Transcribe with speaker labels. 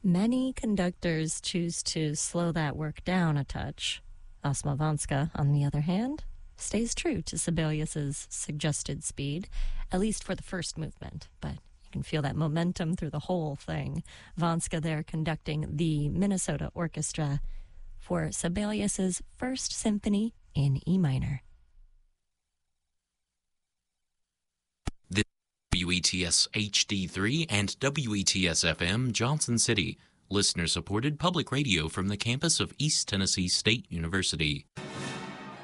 Speaker 1: Many conductors choose to slow that work down a touch. Osmovanska, on the other hand, stays true to Sibelius's suggested speed, at least for the first movement, but you can feel that momentum through the whole thing. Vanska there conducting the Minnesota Orchestra for Sibelius's First Symphony in E minor.
Speaker 2: WETS HD3 and WETS FM Johnson City, listener-supported public radio from the campus of East Tennessee State University.